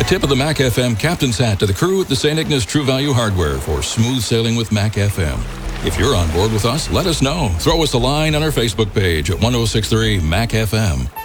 tip of the Mac FM captain's hat to the crew at the St. Ignace True Value Hardware for smooth sailing with Mac FM. If you're on board with us, let us know. Throw us a line on our Facebook page at 1063 Mac FM.